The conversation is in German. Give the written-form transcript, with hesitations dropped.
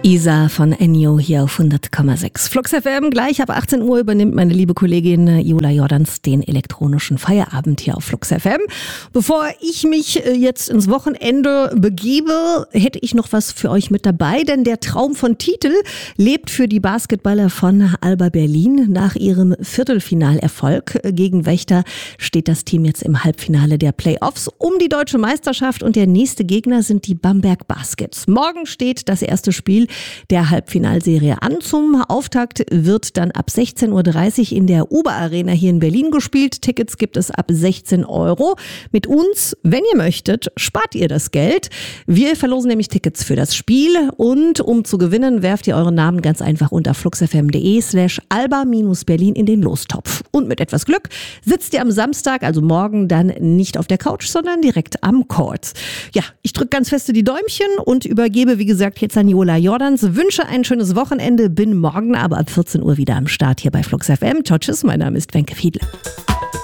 Isa von Ennio hier auf 100,6. Flux FM, gleich ab 18 Uhr übernimmt meine liebe Kollegin Jula Jordans den elektronischen Feierabend hier auf Flux FM. Bevor ich mich jetzt ins Wochenende begebe, hätte ich noch was für euch mit dabei, denn der Traum von Titel lebt für die Basketballer von Alba Berlin. Nach ihrem Viertelfinalerfolg gegen Wächter steht das Team jetzt im Halbfinale der Playoffs um die deutsche Meisterschaft und der nächste Gegner sind die Bamberg Baskets. Morgen steht das erste Spiel der Halbfinalserie an. Zum Auftakt wird dann ab 16:30 Uhr in der Uber Arena hier in Berlin gespielt. Tickets gibt es ab 16 €. Mit uns, wenn ihr möchtet, spart ihr das Geld. Wir verlosen nämlich Tickets für das Spiel und um zu gewinnen, werft ihr euren Namen ganz einfach unter fluxfm.de/alba-berlin in den Lostopf. Und mit etwas Glück sitzt ihr am Samstag, also morgen, dann nicht auf der Couch, sondern direkt am Court. Ja, ich drücke ganz feste die Däumchen und übergebe, wie gesagt, jetzt an Jula Jordans. Wünsche ein schönes Wochenende, bin morgen aber ab 14 Uhr wieder am Start hier bei Flux FM. Ciao, tschüss, mein Name ist Wenke Fiedler.